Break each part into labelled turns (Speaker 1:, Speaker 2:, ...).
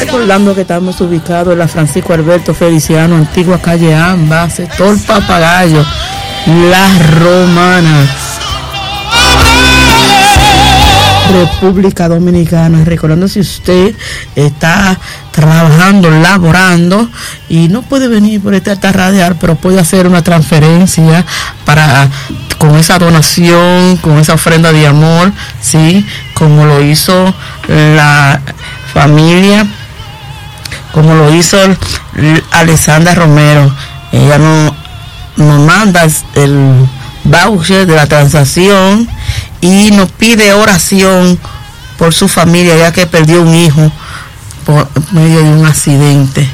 Speaker 1: Recordando que estamos ubicados en la Francisco Alberto Feliciano, antigua calle Amba, sector Papagayo, La Romana, República Dominicana. Recordando, si usted está trabajando, laborando y no puede venir por esta radial, pero puede hacer una transferencia con esa donación, con esa ofrenda de amor, sí, como lo hizo la familia, como lo hizo Alessandra Romero. Ella nos manda el voucher de la transacción y nos pide oración por su familia, ya que perdió un hijo por medio de un accidente.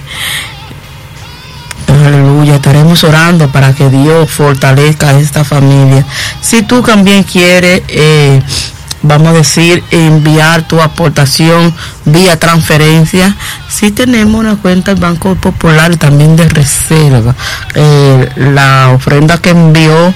Speaker 1: Aleluya, estaremos orando para que Dios fortalezca a esta familia. Si tú también quieres, vamos a decir, enviar tu aportación vía transferencia, si tenemos una cuenta del Banco Popular también de reserva. La ofrenda que envió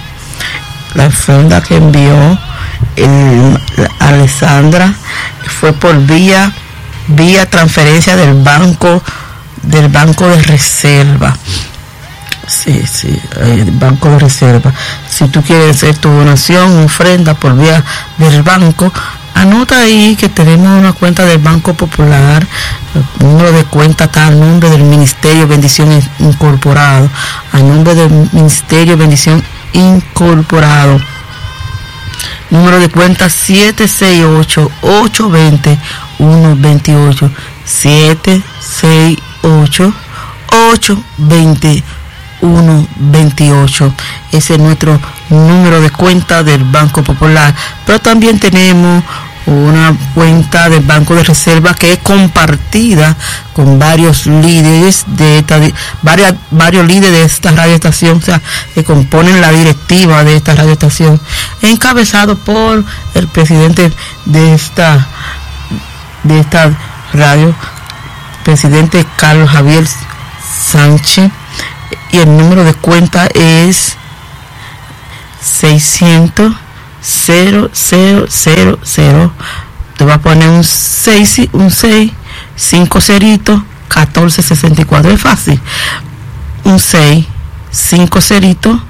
Speaker 1: Alessandra fue por vía transferencia del banco de reserva. Sí, el banco de reserva. Si tú quieres hacer tu donación, ofrenda por vía del banco, anota ahí que tenemos una cuenta del Banco Popular. El número de cuenta está a nombre del Ministerio Bendición Incorporado, a nombre del Ministerio Bendición Incorporado. Número de cuenta 768-820-128, 768-820-128. Ese es nuestro número de cuenta del Banco Popular. Pero también tenemos una cuenta del Banco de Reserva que es compartida con varios líderes varios líderes de esta radioestación, o sea, que componen la directiva de esta radioestación, encabezado por el presidente de esta radio, presidente Carlos Javier Sánchez, y el número de cuenta es 600 000. Te va a poner un 6, 5 ceritos, 1464. Es fácil. Un 6, 5 ceritos,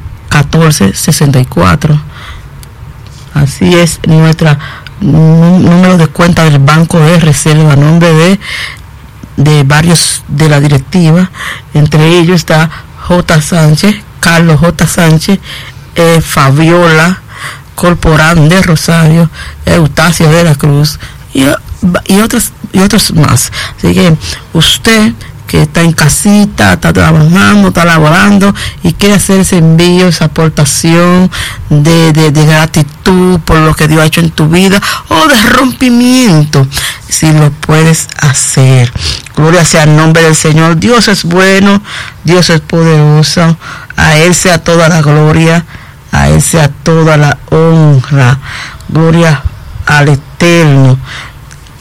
Speaker 1: 1464. Así es nuestra número de cuenta del Banco de Reserva, a nombre de varios de la directiva. Entre ellos está J. Sánchez, Carlos J. Sánchez, Fabiola Corporán de Rosario, Eustacio de la Cruz y otros más. Así que usted que está en casita, está trabajando, está laborando y quiere hacer ese envío, esa aportación de gratitud por lo que Dios ha hecho en tu vida, o de rompimiento, si lo puedes hacer. Gloria sea el nombre del Señor. Dios es bueno, Dios es poderoso, a Él sea toda la gloria, a Él sea toda la honra. Gloria al Eterno.